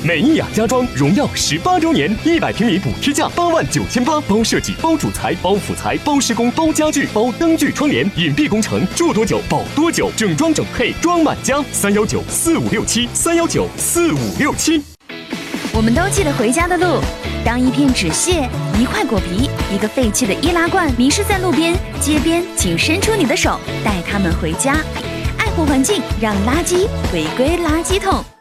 美雅家装荣耀18周年，100平米补贴价89800，包设计、包主材、包辅材、包施工、包家具、包灯具窗帘，隐蔽工程，住多久保多久，整装整配装满家，3194567，3194567。 我们都记得回家的路，当一片纸屑、一块果皮、一个废弃的易拉罐迷失在路边、街边，请伸出你的手，带他们回家。爱护环境，让垃圾回归垃圾桶。